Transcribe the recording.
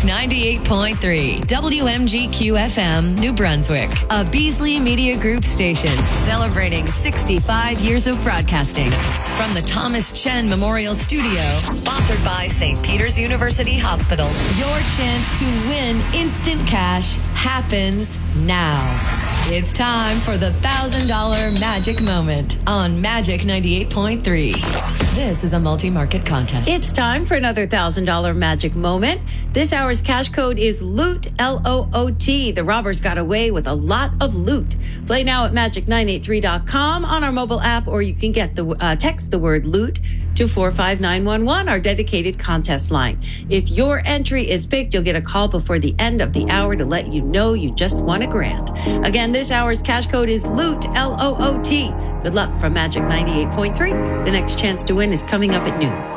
98.3 WMGQ FM, New Brunswick, a Beasley Media Group station celebrating 65 years of broadcasting. From the Thomas Chen Memorial Studio, sponsored by St. Peter's University Hospital, your chance to win instant cash happens now. It's time for the $1,000 Magic Moment on Magic 98.3. This is a multi-market contest. It's time for another $1,000 Magic Moment. This hour's cash code is LOOT, L-O-O-T. The robbers got away with a lot of loot. Play now at magic983.com on our mobile app, or you can get the text the word LOOT to 45911, our dedicated contest line. If your entry is picked, you'll get a call before the end of the hour to let you know you just won $1,000. Again, this hour's cash code is LOOT, L-O-O-T. Good luck from Magic 98.3. The next chance to win is coming up at noon.